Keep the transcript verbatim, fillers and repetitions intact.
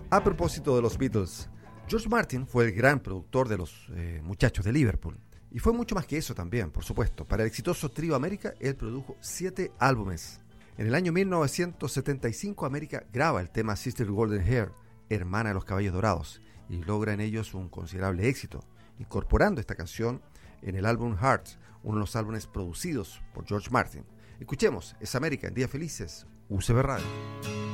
A propósito de los Beatles, George Martin fue el gran productor de los eh, Muchachos de Liverpool. Y fue mucho más que eso también, por supuesto. Para el exitoso trío América, él produjo siete álbumes. En el año mil novecientos setenta y cinco, América graba el tema Sister Golden Hair, Hermana de los Caballos Dorados, y logra en ellos un considerable éxito, incorporando esta canción en el álbum Hearts, uno de los álbumes producidos por George Martin. Escuchemos, es América en Días Felices, U C B Radio.